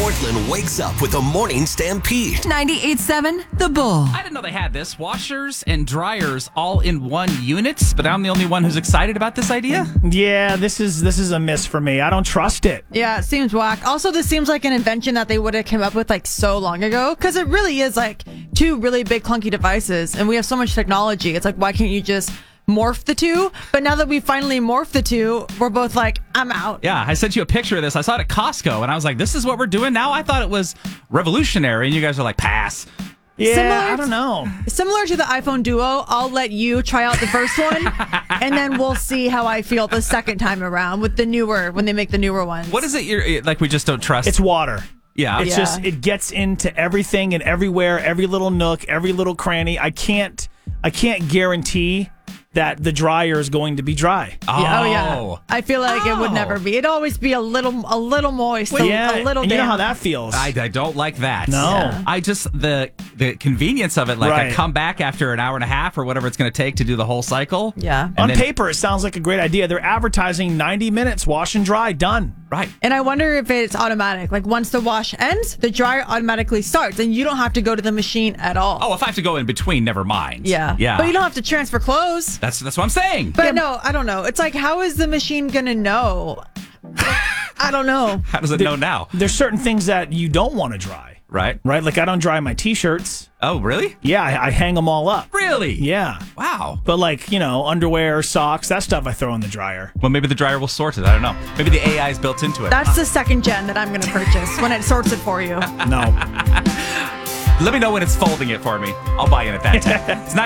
Portland wakes up with a morning stampede. 98.7 The Bull. I didn't know they had this. Washers and dryers all in one unit, but I'm the only one who's excited about this idea. Yeah, this is a miss for me. I don't trust it. Yeah, it seems whack. Also, this seems like an invention that they would have come up with like so long ago, because it really is like two really big clunky devices, and we have so much technology. It's like, why can't you just morph the two? But now that we finally morphed the two, we're both like, I'm out. Yeah, I sent you a picture of this. I saw it at Costco, and I was like, this is what we're doing now? I thought it was revolutionary, and you guys are like, pass. Yeah, I don't know. Similar to the iPhone Duo, I'll let you try out the first one, and then we'll see how I feel the second time around with when they make the newer ones. What is it you're like we just don't trust? It's water. Yeah. It's just, it gets into everything and everywhere, every little nook, every little cranny. I can't guarantee that the dryer is going to be dry. Yeah. I feel like it would never be. It'd always be a little moist, a little and you know damp. how that feels. I don't like that. No. Yeah. I just, the convenience of it, like Right. I come back after an hour and a half or whatever it's going to take to do the whole cycle. Yeah. And On then- paper, it sounds like a great idea. They're advertising 90 minutes, wash and dry, done. Right. And I wonder if it's automatic. Like once the wash ends, the dryer automatically starts, and you don't have to go to the machine at all. Oh, if I have to go in between, never mind. Yeah. Yeah. But you don't have to transfer clothes. That's what I'm saying. But no, I don't know. It's like, how is the machine going to know? I don't know. How does it know now? There's certain things that you don't want to dry, Right. right? Like I don't dry my T-shirts. Oh, really? Yeah, I hang them all up. Really? Yeah. Wow. But like, underwear, socks, that stuff I throw in the dryer. Well, maybe the dryer will sort it. I don't know. Maybe the AI is built into it. That's the second gen that I'm going to purchase when it sorts it for you. No. Let me know when it's folding it for me. I'll buy in at that time. It's